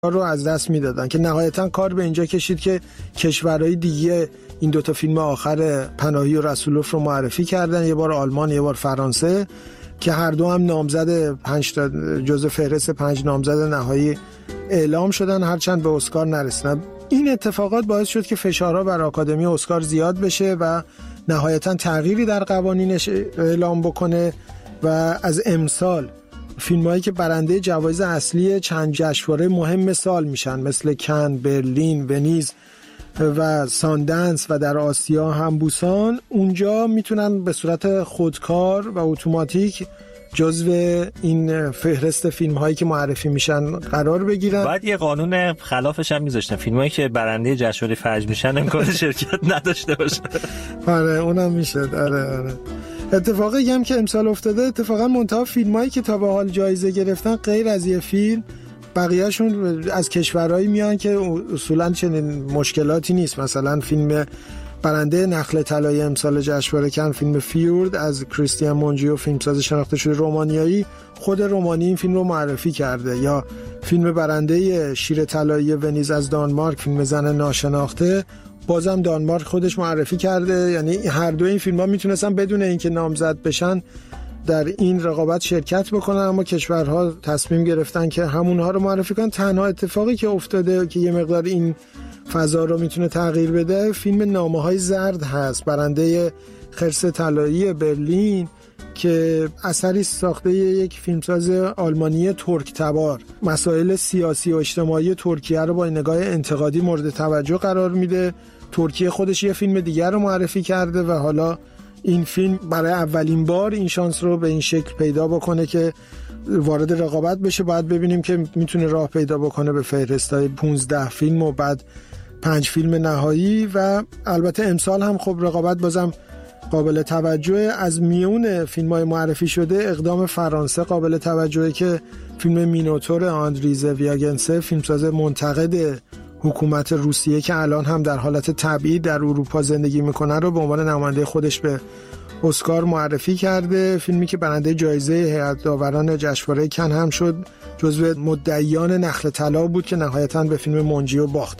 رو از دست میدادن که نهایتا کار به اینجا کشید که کشورهای دیگه این دوتا فیلم آخر پناهی و رسولوف رو معرفی کردن، یه بار آلمان یه بار فرانسه، که هر دو هم نامزد 5 تا جزو فهرست 5 نامزد نهایی اعلام شدن، هرچند به اسکار نرسیدن. این اتفاقات باعث شد که فشارها بر آکادمی اسکار زیاد بشه و نهایتا تغییری در قوانینش اعلام بکنه و از امسال فیلم‌هایی که برنده جوایز اصلی چند جشنواره مهم سال میشن مثل کن، برلین، ونیز و ساندنس و در آسیا هم بوسان، اونجا میتونن به صورت خودکار و اتوماتیک جزو این فهرست فیلم‌هایی که معرفی میشن قرار بگیرن. بعد یه قانون خلافش هم میذاشتن، فیلمایی که برنده جشنواره فجر میشن امکان شرکت نداشته باشه. آره اونم میشه. آره. اتفاقی هم که امسال افتاده، اتفاقا منتها فیلمایی که تا به حال جایزه گرفتن غیر از یه فیلم، بقیه‌شون از کشورهایی میان که اصولاً چنین مشکلاتی نیست. مثلا فیلم برنده نخل طلایی امسال جشنواره کن، فیلم فیورد از کریستیان مونجیو، فیلمساز شناخته شده رومانیایی، خود رومانی این فیلم رو معرفی کرده. یا فیلم برنده شیر طلایی ونیز از دانمارک، فیلم زن ناشناخته، بازم دانمارک خودش معرفی کرده. یعنی هر دو این فیلم‌ها میتونستن بدون اینکه نامزد بشن در این رقابت شرکت بکنن، اما کشورها تصمیم گرفتن که همونها رو معرفی کنن. تنها اتفاقی که افتاده که یه مقدار این فضا رو میتونه تغییر بده، فیلم نامه‌های زرد هست، برنده خرس طلایی برلین، که اثری ساخته یک فیلمساز آلمانی ترک تبار، مسائل سیاسی و اجتماعی ترکیه رو با نگاه انتقادی مورد توجه قرار میده. ترکیه خودش یه فیلم دیگر رو معرفی کرده و حالا این فیلم برای اولین بار این شانس رو به این شکل پیدا بکنه که وارد رقابت بشه. باید ببینیم که میتونه راه پیدا بکنه به فهرست‌های 15 فیلم و بعد 5 فیلم نهایی. و البته امسال هم خب رقابت بازم قابل توجه. از میون فیلم‌های معرفی شده اقدام فرانسه قابل توجهه که فیلم مینوتور آندریزه ویاگنسه، فیلمساز منتقد حکومت روسیه که الان هم در حالت تبعید در اروپا زندگی میکنه، رو به عنوان نماینده خودش به اسکار معرفی کرده. فیلمی که برنده جایزه هیئت داوران جشنواره کن هم شد، جزو مدعیان نخل طلا بود که نهایتاً به فیلم مونجیو باخت.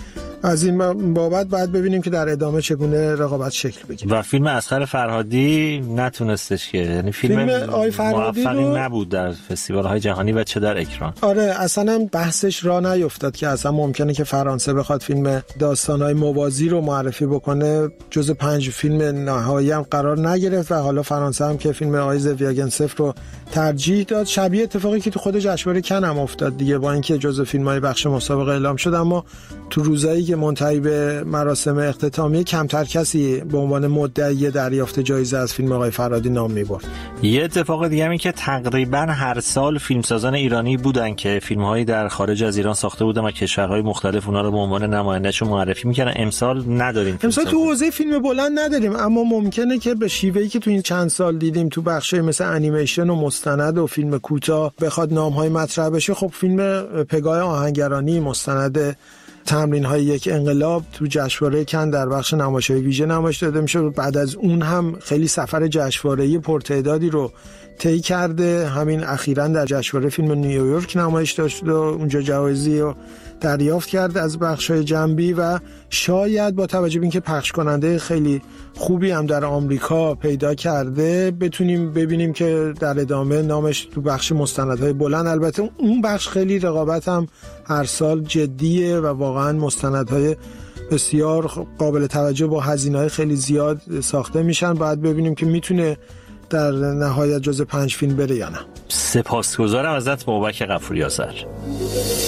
از این بابت باید ببینیم که در ادامه چگونه رقابت شکل بگیره. و فیلم اصغر فرهادی نتونستش که، یعنی فیلم موفقی نبود در فستیوال‌های جهانی و چه در اکران. آره اصلا هم بحثش راه نیفتاد که اصلا ممکنه که فرانسه بخواد فیلم داستان‌های موازی رو معرفی بکنه. جز 5 فیلم نهایی هم قرار نگرفت و حالا فرانسه هم که فیلم آیز ویاگنسف رو ترجیح داد. شبیه اتفاقی که تو خود جشنواره کن هم افتاد دیگه، با اینکه جزء فیلم‌های بخش مسابقه اعلام شد، اما تو روزایی که منتهی به مراسم اختتامیه کمتر کسی به عنوان مدعی دریافت جایزه از فیلم آقای فرهادی نام می‌برد. یه اتفاق دیگه این که تقریبا هر سال فیلمسازان ایرانی بودن که فیلم‌هایی در خارج از ایران ساخته بودن و کشورهای مختلف اونا رو به عنوان نماینده‌شون معرفی می‌کردن. امسال نداریم. امسال تو حوزه فیلم بلند نداریم، اما ممکنه که به شیوهی که تو این چند سال دیدیم تو بخشای مثل انیمیشن و مستند و فیلم کوتاه بخواد نام‌های مطرح بشه. خب فیلم پگاه آهنگرانی، مستند تمرین‌های یک انقلاب، تو جشنواره کن در بخش نمایش‌های ویژه نمایش داده میشه. بعد از اون هم خیلی سفر جشنواره‌ای پرتعدادی رو طی کرده. همین اخیراً در جشنواره فیلم نیویورک نمایش داشت و اونجا جوایزی رو دریافت کرد از بخش‌های جنبی و شاید با توجه به اینکه پخش کننده خیلی خوبی هم در آمریکا پیدا کرده بتونیم ببینیم که در ادامه نامش تو بخش مستندهای بلند. البته اون بخش خیلی رقابت هم هر سال جدیه و واقعا مستندهای بسیار قابل توجه با هزینه‌های خیلی زیاد ساخته میشن. باید ببینیم که میتونه در نهایت جز 5 فیلم بره یا نه. سپاسگزارم ازت بابک غفوری آذر.